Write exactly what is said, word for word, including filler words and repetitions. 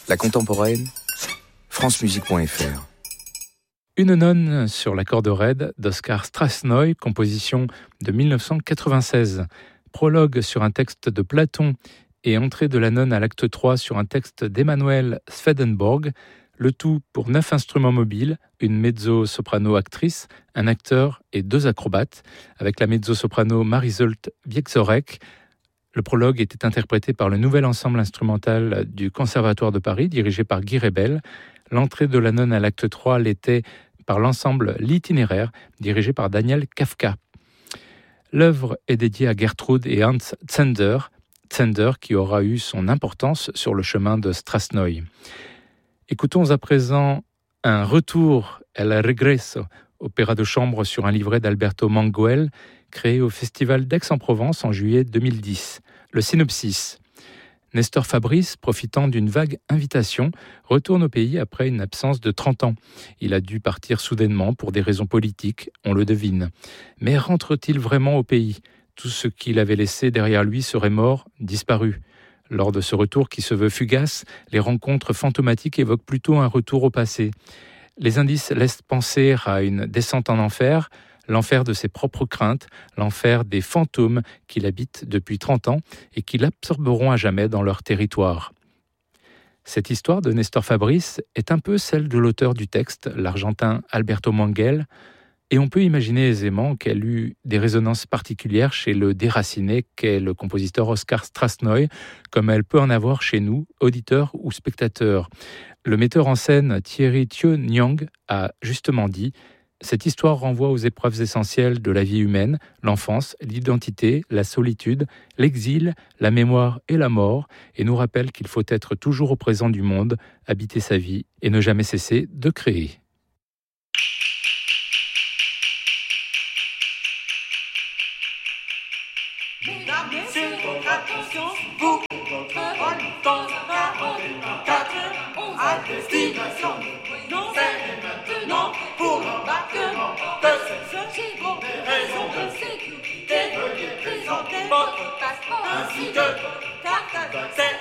La contemporaine, francemusique point f r. Une nonne sur la corde raide d'Oskar Strassnoy, composition de dix-neuf cent quatre-vingt-seize. Prologue sur un texte de Platon et entrée de la nonne à l'acte trois sur un texte d'Emmanuel Swedenborg. Le tout pour neuf instruments mobiles, une mezzo-soprano-actrice, un acteur et deux acrobates, avec la mezzo-soprano Marisolt Wieczorek. Le prologue était interprété par le nouvel ensemble instrumental du Conservatoire de Paris, dirigé par Guy Rebel. L'entrée de la nonne à l'acte trois l'était par l'ensemble L'Itinéraire, dirigé par Daniel Kafka. L'œuvre est dédiée à Gertrude et Hans Zender, Zender qui aura eu son importance sur le chemin de Strassnoy. Écoutons à présent un retour, El Regreso, opéra de chambre sur un livret d'Alberto Manguel, créé au Festival d'Aix-en-Provence en juillet deux mille dix. Le synopsis. Nestor Fabrice, profitant d'une vague invitation, retourne au pays après une absence de trente ans. Il a dû partir soudainement pour des raisons politiques, on le devine. Mais rentre-t-il vraiment au pays ? Tout ce qu'il avait laissé derrière lui serait mort, disparu. Lors de ce retour qui se veut fugace, les rencontres fantomatiques évoquent plutôt un retour au passé. Les indices laissent penser à une descente en enfer, l'enfer de ses propres craintes, l'enfer des fantômes qu'il habite depuis trente ans et qui l'absorberont à jamais dans leur territoire. Cette histoire de Nestor Fabrice est un peu celle de l'auteur du texte, l'Argentin Alberto Manguel, et on peut imaginer aisément qu'elle eut des résonances particulières chez le déraciné qu'est le compositeur Oskar Strassnoy, comme elle peut en avoir chez nous, auditeurs ou spectateurs. Le metteur en scène Thierry Thieu Nyang a justement dit « Cette histoire renvoie aux épreuves essentielles de la vie humaine, l'enfance, l'identité, la solitude, l'exil, la mémoire et la mort, et nous rappelle qu'il faut être toujours au présent du monde, habiter sa vie et ne jamais cesser de créer. » Sur votre attention, vous, votre temps quarante-quatre à destination. Non, c'est maintenant pour l'embarquement de ce chiffon. Des raisons de sécurité, veuillez présenter votre passeport ainsi que carte d'identité.